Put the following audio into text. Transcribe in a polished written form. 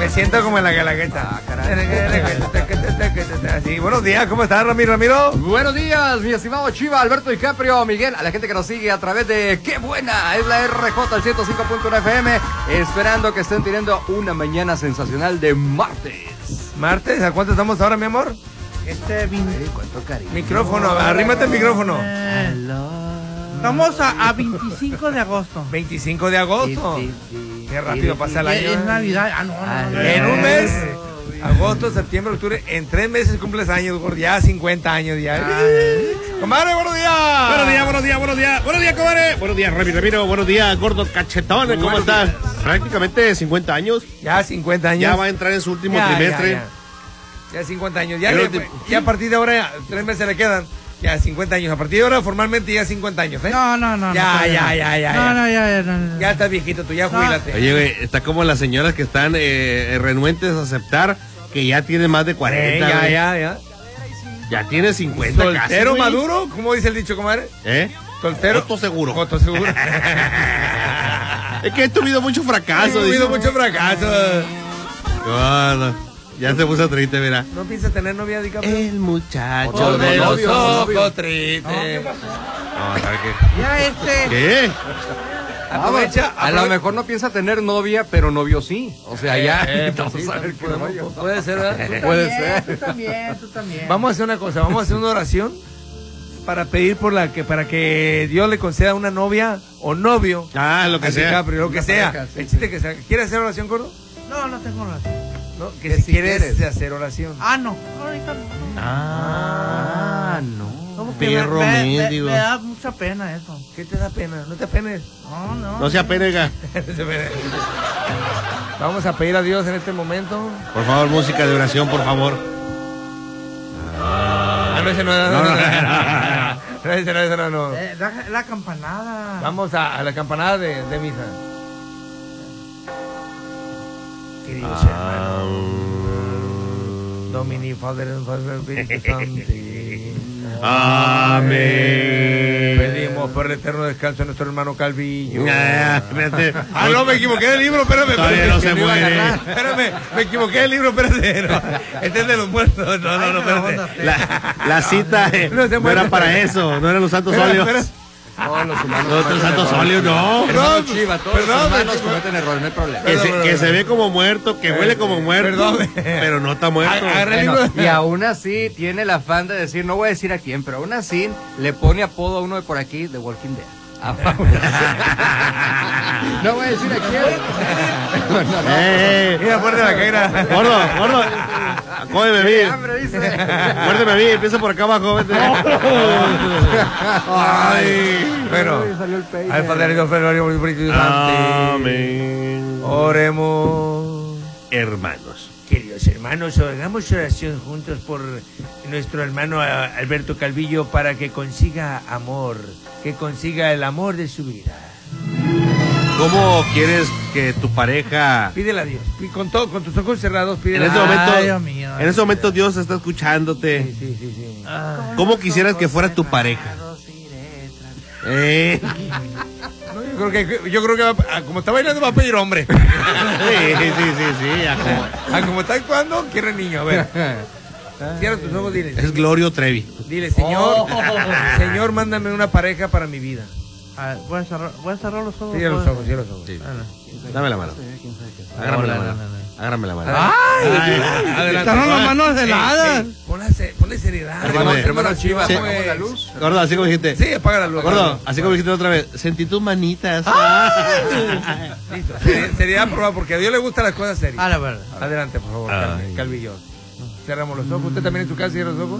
Me siento como en la Guelaguetza. Sí, buenos días, ¿cómo estás, Ramiro? Buenos días, mi estimado Chiva, Alberto DiCaprio, Miguel, a la gente que nos sigue a través de ¡Qué buena! Es la RJ, el 105.1 FM, esperando que estén teniendo una mañana sensacional de martes. ¿Martes? ¿A cuánto estamos ahora, mi amor? ¿Cuánto cariño? Micrófono, arrímate el micrófono. Estamos a 25 de agosto. 25 de agosto. Qué rápido pasa el año. Es Navidad. En un mes. Agosto, septiembre, octubre. En 3 meses cumples años, gordo. Ya 50 años ya. Comadre, buenos días. Buenos días, comadre. Buenos días, Ramiro. Buenos días, gordo cachetones. ¿Cómo estás? Prácticamente 50 años. Ya 50 años. Ya va a entrar en su último trimestre. Ya 50 años. Ya a partir de ahora, 3 meses le quedan. Ya 50 años. A partir de ahora, formalmente ya 50 años, ¿eh? No. Ya. No. Ya estás viejito, tú ya jubílate. Oye, güey, está como las señoras que están renuentes a aceptar que ya tienen más de 40. Ya. Ya tiene 50 casi. ¿Soltero maduro? ¿Cómo dice el dicho, comadre? ¿Soltero? Joto seguro. Joto seguro. Es que he tenido mucho fracaso. Bueno, ya se puso triste, mira. ¿No piensa tener novia, DiCaprio? El muchacho de los ojos No, tristes. ¿qué pasó? No, ¿sabes qué? Ya ¿Qué? Aprovecha. A lo mejor no piensa tener novia, pero novio sí. O sea, ya. Pues, puede ser, ¿verdad? Puede ser. Tú también. Vamos a hacer una cosa, vamos a hacer una oración para pedir para que Dios le conceda una novia o novio. Lo que a sea. DiCaprio, lo que Una sea. pareja, sí, El chiste que sea. ¿Quieres hacer oración, gordo? No tengo razón. No, Que si si quieres quieres. hacer oración. No. Ahorita no. No. Como que Perro mendigo. me da mucha pena eso. ¿Qué te da pena? No te apenes. No. No se apenega. Vamos a pedir a Dios en este momento. Por favor, música de oración, por favor. No, ese no. La campanada. Vamos a la campanada de misa. Queridos hermanos, Domini, Padre, Espíritu Santo. Amén. Pedimos por el eterno descanso a nuestro hermano Calvillo. Espérate. No, me equivoqué del libro, espérame. Todavía no se me iba a muere. agarrar. Espérame, me equivoqué del libro, espérate. No, este es de los muertos. No, espérate. La cita no era para eso, no eran los santos óleos. Todos los humanos. Los santos óleos, no. Hermano Chiva, todos los perdón, humanos cometen errores, no hay problema. Que se ve como muerto, que huele como muerto, pero no está muerto. Bueno, y aún así tiene el afán de decir, no voy a decir a quién, pero aún así le pone apodo a uno de por aquí, de Walking Dead. No voy a decir a quién. Mira, muerde la caída. Gordo, cómeme bien. Hambre, dice. Muérdeme bien, empieza por acá abajo. Vete. Ay. Bueno, Salió el peine. al Padre, Dios, Hijo y Espíritu Santo. Amén. Oremos. Hermanos. Queridos hermanos, hagamos oración juntos por nuestro hermano Alberto Calvillo para que consiga amor, que consiga el amor de su vida. ¿Cómo quieres que tu pareja... Pídele a Dios, con tus ojos cerrados, pídele En a este momento, Dios mío. en este momento Dios está escuchándote. Sí. ¿Cómo quisieras que fuera tu pareja? No, yo creo que como está bailando va a pedir hombre. Sí. Como está actuando, quiere niño. A ver. Cierra tus ojos, dile. Es Glorio Trevi. Dile, Señor, Señor, mándame una pareja para mi vida. Voy a cerrar los ojos. Cierra los ojos, cierra los ojos. Sí. Dame la mano. Agárrame la mano. Agárrame la mano. Adelante. Están las manos heladas. Ponle seriedad. Hermano Chiva, Sí. apagamos la luz. Gordo, así como dijiste. Sí, apaga la luz. Gordo, así como dijiste otra vez. Sentí tus manitas. Listo. Seriedad, prueba, porque a Dios le gustan las cosas serias. La verdad. Adelante, por favor, Calvillo. Cerramos los ojos. ¿Usted también en su casa cierra los ojos?